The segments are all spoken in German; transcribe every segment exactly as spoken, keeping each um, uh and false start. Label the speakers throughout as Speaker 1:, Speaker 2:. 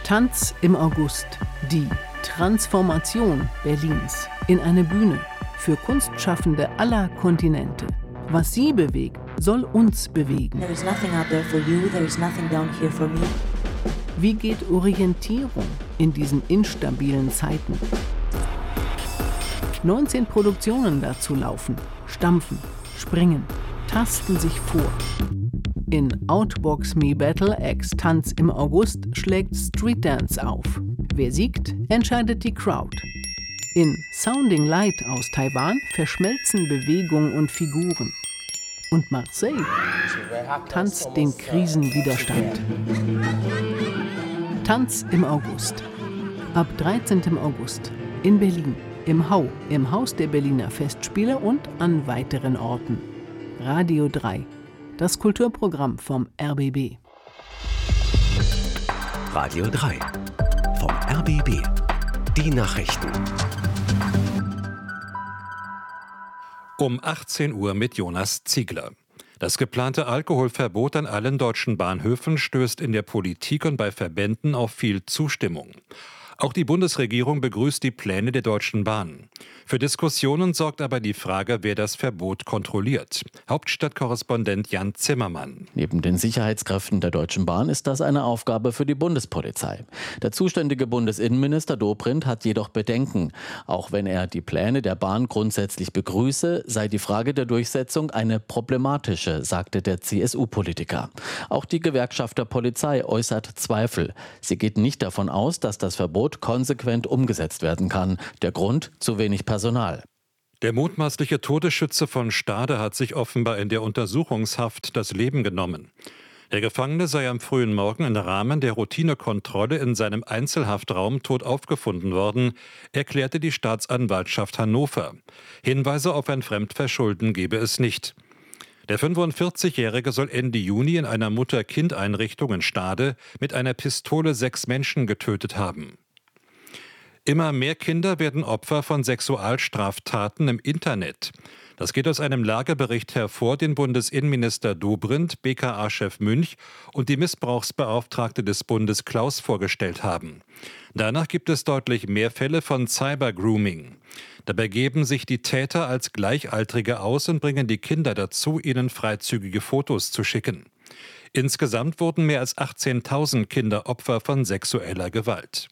Speaker 1: Tanz im August. Die Transformation Berlins in eine Bühne für Kunstschaffende aller Kontinente. Was sie bewegt, soll uns bewegen.
Speaker 2: There is nothing out there for you, there is nothing down here for me.
Speaker 1: Wie geht Orientierung in diesen instabilen Zeiten? neunzehn Produktionen dazu laufen, stampfen, springen, tasten sich vor. In Outbox Me Battle X Tanz im August schlägt Street Dance auf. Wer siegt, entscheidet die Crowd. In Sounding Light aus Taiwan verschmelzen Bewegung und Figuren. Und Marseille tanzt den Krisenwiderstand. Tanz im August. Ab dreizehnten August in Berlin, im Hau, im Haus der Berliner Festspiele und an weiteren Orten. Radio drei, das Kulturprogramm vom R B B.
Speaker 3: Radio drei, vom R B B. Die Nachrichten.
Speaker 4: Um achtzehn Uhr mit Jonas Ziegler. Das geplante Alkoholverbot an allen deutschen Bahnhöfen stößt in der Politik und bei Verbänden auf viel Zustimmung. Auch die Bundesregierung begrüßt die Pläne der Deutschen Bahn. Für Diskussionen sorgt aber die Frage, wer das Verbot kontrolliert. Hauptstadtkorrespondent Jan Zimmermann.
Speaker 5: Neben den Sicherheitskräften der Deutschen Bahn ist das eine Aufgabe für die Bundespolizei. Der zuständige Bundesinnenminister Dobrindt hat jedoch Bedenken. Auch wenn er die Pläne der Bahn grundsätzlich begrüße, sei die Frage der Durchsetzung eine problematische, sagte der C S U-Politiker. Auch die Gewerkschaft der Polizei äußert Zweifel. Sie geht nicht davon aus, dass das Verbot konsequent umgesetzt werden kann. Der Grund: zu wenig Personal.
Speaker 4: Der mutmaßliche Todesschütze von Stade hat sich offenbar in der Untersuchungshaft das Leben genommen. Der Gefangene sei am frühen Morgen im Rahmen der Routinekontrolle in seinem Einzelhaftraum tot aufgefunden worden, erklärte die Staatsanwaltschaft Hannover. Hinweise auf ein Fremdverschulden gebe es nicht. Der fünfundvierzigjährige soll Ende Juni in einer Mutter-Kind-Einrichtung in Stade mit einer Pistole sechs Menschen getötet haben. Immer mehr Kinder werden Opfer von Sexualstraftaten im Internet. Das geht aus einem Lagebericht hervor, den Bundesinnenminister Dobrindt, B K A-Chef Münch und die Missbrauchsbeauftragte des Bundes Klaus vorgestellt haben. Danach gibt es deutlich mehr Fälle von Cybergrooming. Dabei geben sich die Täter als Gleichaltrige aus und bringen die Kinder dazu, ihnen freizügige Fotos zu schicken. Insgesamt wurden mehr als achtzehntausend Kinder Opfer von sexueller Gewalt.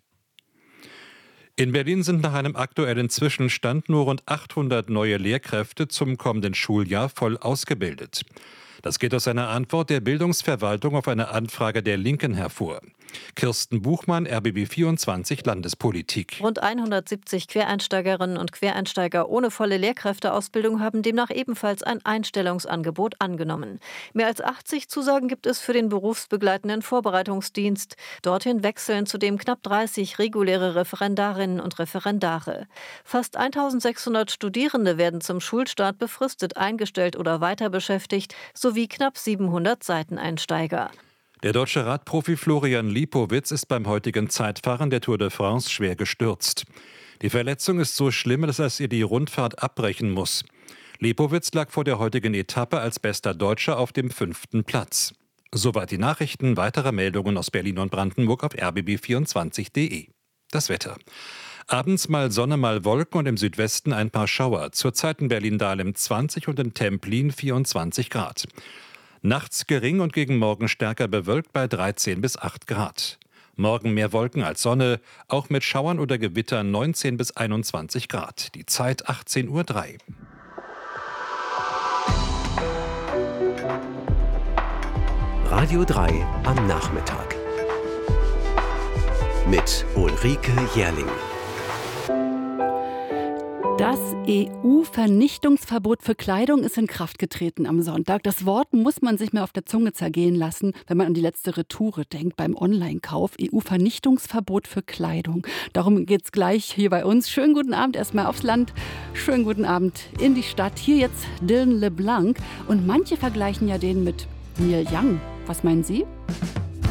Speaker 4: In Berlin sind nach einem aktuellen Zwischenstand nur rund achthundert neue Lehrkräfte zum kommenden Schuljahr voll ausgebildet. Das geht aus einer Antwort der Bildungsverwaltung auf eine Anfrage der Linken hervor. Kirsten Buchmann, R B B vierundzwanzig Landespolitik.
Speaker 6: Rund hundertsiebzig Quereinsteigerinnen und Quereinsteiger ohne volle Lehrkräfteausbildung haben demnach ebenfalls ein Einstellungsangebot angenommen. Mehr als achtzig Zusagen gibt es für den berufsbegleitenden Vorbereitungsdienst. Dorthin wechseln zudem knapp dreißig reguläre Referendarinnen und Referendare. Fast eintausendsechshundert Studierende werden zum Schulstart befristet eingestellt oder weiter beschäftigt, sowie knapp siebenhundert Seiteneinsteiger.
Speaker 4: Der deutsche Radprofi Florian Lipowitz ist beim heutigen Zeitfahren der Tour de France schwer gestürzt. Die Verletzung ist so schlimm, dass er die Rundfahrt abbrechen muss. Lipowitz lag vor der heutigen Etappe als bester Deutscher auf dem fünften Platz. Soweit die Nachrichten. Weitere Meldungen aus Berlin und Brandenburg auf r b b vierundzwanzig punkt d e. Das Wetter. Abends mal Sonne, mal Wolken und im Südwesten ein paar Schauer. Zurzeit in Berlin-Dahlem zwanzig und in Templin vierundzwanzig Grad. Nachts gering und gegen Morgen stärker bewölkt bei dreizehn bis acht Grad. Morgen mehr Wolken als Sonne, auch mit Schauern oder Gewittern neunzehn bis einundzwanzig Grad. Die Zeit achtzehn Uhr drei.
Speaker 3: Radio drei am Nachmittag. Mit Ulrike Jährling.
Speaker 7: Das E U-Vernichtungsverbot für Kleidung ist in Kraft getreten am Sonntag. Das Wort muss man sich mehr auf der Zunge zergehen lassen, wenn man an die letzte Retoure denkt beim Online-Kauf. E U-Vernichtungsverbot für Kleidung. Darum geht's gleich hier bei uns. Schönen guten Abend erstmal aufs Land. Schönen guten Abend in die Stadt. Hier jetzt Dylan LeBlanc. Und manche vergleichen ja den mit Neil Young. Was meinen Sie?